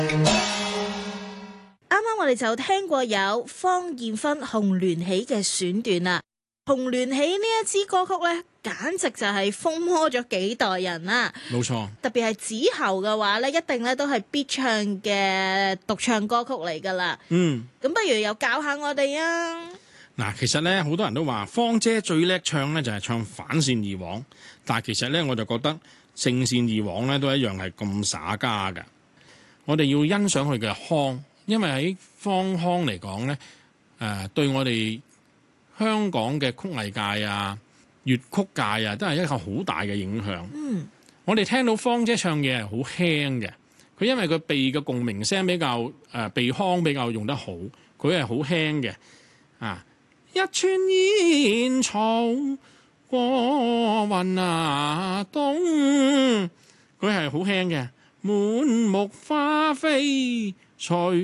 啱啱我哋就聽過有方艷芬《紅鸞喜》嘅選段啦，《紅鸞喜》呢一支歌曲呢，簡直就係風靡咗幾代人啦。 冇錯， 特別係子喉嘅話呢，一定咧都係必唱嘅獨唱歌曲嚟噶啦。咁不如又教下我哋啊！ 嗱，其實咧好多人都話芳姐最叻唱咧就係唱反線二黃，但係其實咧我就覺得正線二黃咧都一樣係咁耍家㗎。我哋要欣賞佢嘅腔，因為喺芳腔嚟講咧，對我哋香港嘅曲藝界啊、粵曲界啊，都係一個好大嘅影響。我哋聽到芳姐唱嘢係好輕嘅，佢因為佢鼻嘅共鳴聲比較鼻腔比較用得好，佢係好輕嘅啊。一串煙草過雲東，佢係好輕嘅。滿目花飛隨